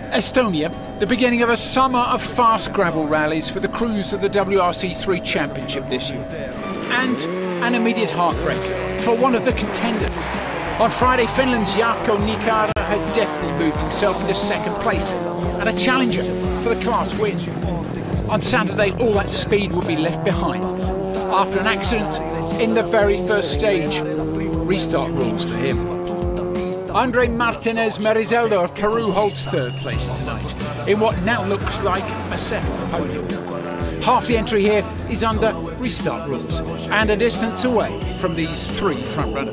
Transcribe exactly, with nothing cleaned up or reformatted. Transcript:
Estonia, the beginning of a summer of fast gravel rallies for the crews of the W R C three Championship this year. And an immediate heartbreak for one of the contenders. On Friday, Finland's Jaakko Nikara had definitely moved himself into second place and a challenger for the class win. On Saturday, all that speed would be left behind after an accident in the very first stage. Restart rules for him. Andre Martinez Merizeldo of Peru holds third place tonight in what now looks like a second podium. Half the entry here is under restart rules and a distance away from these three front runners.